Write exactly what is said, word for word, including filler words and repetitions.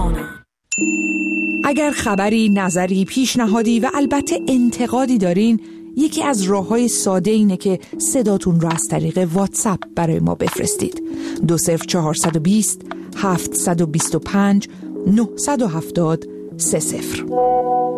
جوانان. اگر خبری، نظری، پیشنهادی و البته انتقادی دارین، یکی از راه‌های ساده اینه که صداتون رو از طریق واتساپ برای ما بفرستید. دو صفر چهارصد و بیست هفتصد و بیست و پنج نهصد و هفتاد سه صفر.